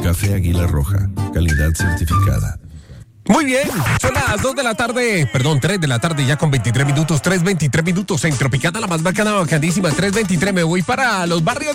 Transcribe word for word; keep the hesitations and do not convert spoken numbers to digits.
Café Águila Roja, calidad certificada. Muy bien, son las dos de la tarde, perdón, tres de la tarde ya con veintitrés minutos, tres veintitrés minutos en Tropicana, la más bacana, bacanísima, tres veintitrés, me voy para los barrios